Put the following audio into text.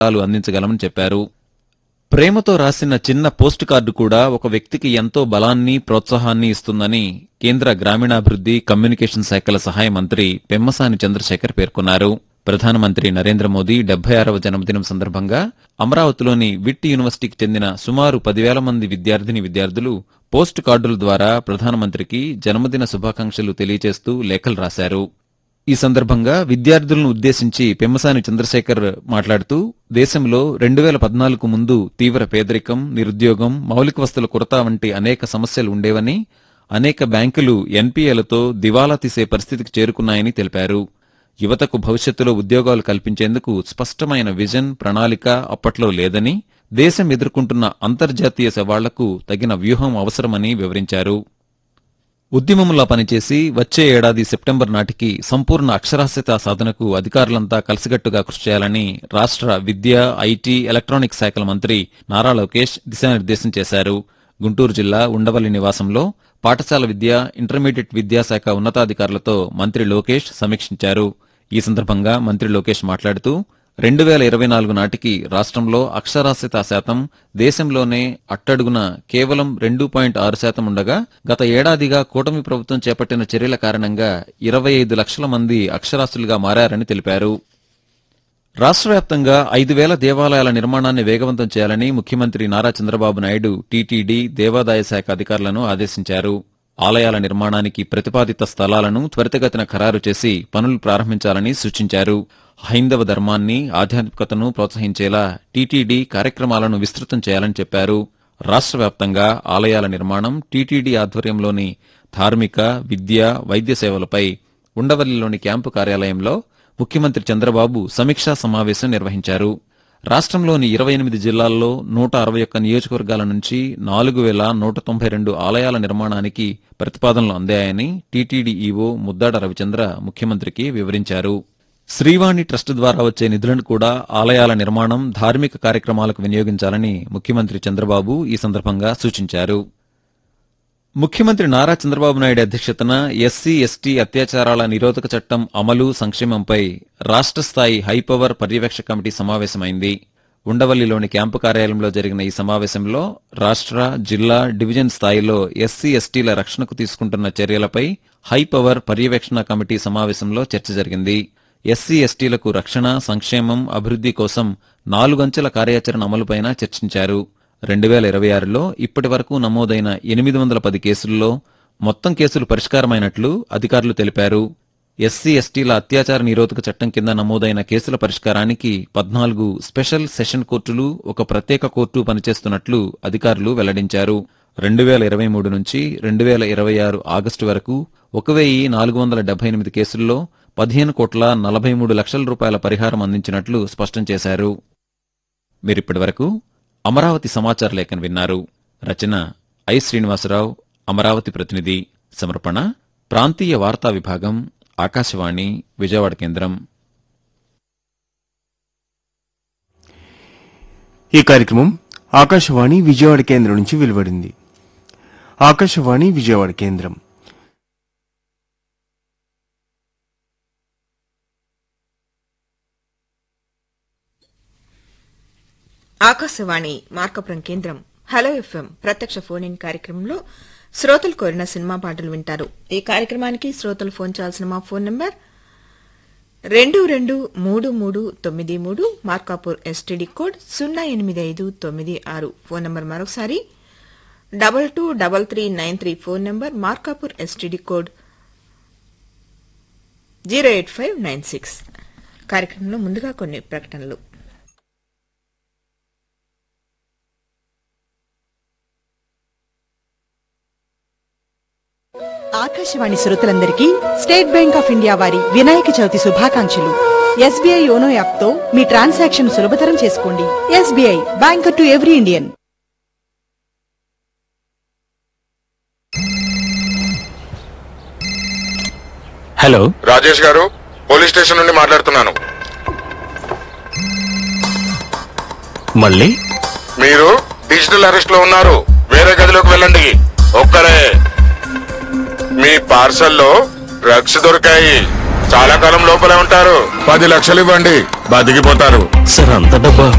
అందించగలమని చెప్పారు. ప్రేమతో రాసిన చిన్న పోస్ట్ కార్డు కూడా ఒక వ్యక్తికి ఎంతో బలాన్ని, ప్రోత్సాహాన్ని ఇస్తుందని కేంద్ర గ్రామీణాభివృద్ధి, కమ్యూనికేషన్ శాఖల సహాయ మంత్రి పెమ్మసాని చంద్రశేఖర్ పేర్కొన్నారు. ప్రధానమంత్రి నరేంద్ర మోదీ 76వ జన్మదినం సందర్భంగా అమరావతిలోని విట్ యూనివర్సిటీకి చెందిన సుమారు 10,000 మంది విద్యార్థులు పోస్ట్ కార్డుల ద్వారా ప్రధానమంత్రికి జన్మదిన శుభాకాంక్షలు తెలియజేస్తూ లేఖలు రాశారు. ఈ సందర్భంగా విద్యార్థులను ఉద్దేశించి పెమ్మసాని చంద్రశేఖర్ మాట్లాడుతూ, దేశంలో 2014 ముందు తీవ్ర పేదరికం, నిరుద్యోగం, మౌలిక వసతుల కొరత వంటి అనేక సమస్యలు ఉండేవని, అనేక బ్యాంకులు ఎన్పీఏలతో దివాలా తీసే పరిస్థితికి చేరుకున్నాయని తెలిపారు. యువతకు భవిష్యత్తులో ఉద్యోగాలు కల్పించేందుకు స్పష్టమైన విజన్, ప్రణాళిక అప్పట్లో లేదని, దేశం ఎదుర్కొంటున్న అంతర్జాతీయ సవాళ్లకు తగిన వ్యూహం అవసరమని వివరించారు. ఉద్యమంలా పనిచేసి వచ్చే ఏడాది సెప్టెంబర్ నాటికి సంపూర్ణ అక్షరాస్యత సాధనకు అధికారులంతా కలిసికట్టుగా కృషి చేయాలని రాష్ట్ర విద్య, ఐటీ, ఎలక్ట్రానిక్స్ శాఖల మంత్రి నారా లోకేష్ దిశానిర్దేశం చేశారు. గుంటూరు జిల్లా ఉండవల్లి నివాసంలో పాఠశాల విద్య, ఇంటర్మీడియట్ విద్యాశాఖ ఉన్నతాధికారులతో మంత్రి లోకేష్ సమీక్షించారు. ఈ సందర్భంగా మంత్రి లోకేష్ మాట్లాడుతూ, 2024 నాటికి రాష్ట్రంలో అక్షరాస్యత శాతం దేశంలోనే అట్టడుగున కేవలం 2.6% ఉండగా, గత ఏడాదిగా కూటమి ప్రభుత్వం చేపట్టిన చర్యల కారణంగా 25 లక్షల మంది అక్షరాస్యులుగా మారారని తెలిపారు. రాష్ట్ర వ్యాప్తంగా 5,000 దేవాలయాల నిర్మాణాన్ని వేగవంతం చేయాలని ముఖ్యమంత్రి నారా చంద్రబాబు నాయుడు టీటీడీ, దేవాదాయ శాఖ అధికారులను ఆదేశించారు. ఆలయాల నిర్మాణానికి ప్రతిపాదిత స్థలాలను త్వరితగతిన ఖరారు చేసి పనులు ప్రారంభించాలని సూచించారు. హైందవ ధర్మాన్ని, ఆధ్యాత్మికతను ప్రోత్సహించేలా టీటీడీ కార్యక్రమాలను విస్తృతం చేయాలని చెప్పారు. రాష్ట్ర వ్యాప్తంగా ఆలయాల నిర్మాణం, టీటీడీ ఆధ్వర్యంలోని ధార్మిక, విద్య, వైద్య సేవలపై ఉండవల్లిలోని క్యాంపు కార్యాలయంలో ముఖ్యమంత్రి చంద్రబాబు సమీక్షా సమావేశం నిర్వహించారు. రాష్ట్రంలోని 28 జిల్లాల్లో 161 నియోజకవర్గాల నుంచి 4,192 ఆలయాల నిర్మాణానికి ప్రతిపాదనలు అందాయని టీటీడీ ఈవో ముద్దాడ రవిచంద్ర ముఖ్యమంత్రికి వివరించారు. శ్రీవాణి ట్రస్ట్ ద్వారా వచ్చే నిధులను కూడా ఆలయాల నిర్మాణం, ధార్మిక కార్యక్రమాలకు వినియోగించాలని ముఖ్యమంత్రి చంద్రబాబు ఈ సందర్భంగా సూచించారు. ముఖ్యమంత్రి నారా చంద్రబాబు నాయుడు అధ్యక్షతన ఎస్సీ, ఎస్టీ అత్యాచారాల నిరోధక చట్టం అమలు, సంక్షేమంపై రాష్ట్ర స్థాయి హైపవర్ పర్యవేక్షక కమిటీ సమావేశమైంది. ఉండవల్లిలోని క్యాంపు కార్యాలయంలో జరిగిన ఈ సమావేశంలో రాష్ట్ర, జిల్లా, డివిజన్ స్థాయిలో ఎస్సీ, ఎస్టీల రక్షణకు తీసుకుంటున్న చర్యలపై హైపవర్ పర్యవేక్షణ కమిటీ సమావేశంలో చర్చ జరిగింది. ఎస్సీ, ఎస్టీలకు రక్షణ, సంక్షేమం, అభివృద్ధి కోసం 4 అంచెల కార్యాచరణ అమలుపైన చర్చించారు. 2026లో ఇప్పటి వరకు నమోదైన 810 కేసుల్లో మొత్తం కేసులు పరిష్కారమైనట్లు అధికారులు తెలిపారు. ఎస్సీ, ఎస్టీల అత్యాచార నిరోధక చట్టం కింద నమోదైన కేసుల పరిష్కారానికి 14 స్పెషల్ సెషన్ కోర్టులు, ఒక ప్రత్యేక కోర్టు పనిచేస్తున్నట్లు అధికారులు వెల్లడించారు. 2023 నుంచి 2026 ఆగస్టు వరకు 1,478 కేసుల్లో 15,43,00,000 రూపాయల పరిహారం అందించినట్లు స్పష్టం చేశారు. మీరిప్పటివరకు అమరావతి సమాచార లేఖను విన్నారు. రచన ఐ. శ్రీనివాసరావు, అమరావతి ప్రతినిధి. సమర్పణ ప్రాంతీయ వార్తా విభాగం, ఆకాశవాణి విజయవాడ కేంద్రం. ఈ కార్యక్రమం ఆకాశవాణి విజయవాడ కేంద్రం నుంచి వెలువడింది. ఆకాశవాణి విజయవాడ కేంద్రం. ఆకాశవాణి మార్కపురం కేంద్రం. హలో ఎఫ్ఎం ప్రత్యక్ష ఫోన్ ఇన్ కార్యక్రమంలో శ్రోతలు కోరిన సినిమా పాటలు వింటారు. ఈ కార్యక్రమానికి శ్రోతలు ఫోన్ చేయాల్సిన మా phone number 223393 Markapur STD code 08596. Phone number మరొకసారి 223393 phone number, Markapur STD code 08596. కార్యక్రమంలో ముందుగా కొన్ని ప్రకటనలు. ఆకాశవాణి శ్రోతలందరికీ స్టేట్ బ్యాంక్ ఆఫ్ ఇండియా వారి వినాయక చవితి శుభాకాంక్షలు. ఎస్బీఐ యోనో యాప్ తో మీ ట్రాన్సాక్షన్ సులభతరం చేసుకోండి. SBI, banker to every Indian. Hello, Rajesh గారు, పోలీస్ స్టేషన్ నుండి మాట్లాడుతున్నాను. మళ్ళీ మీరు డిజిటల్ అరెస్ట్ లో ఉన్నారు. వేరే గదిలోకి వెళ్ళండి. ఒక్కరే. మీ పార్సల్లో డ్రగ్స్ దొరికాయి. చాలా కాలం లోపలే ఉంటారు. 10 లక్షలు ఇవ్వండి, బతికిపోతారు. సార్ అంత డబ్బా?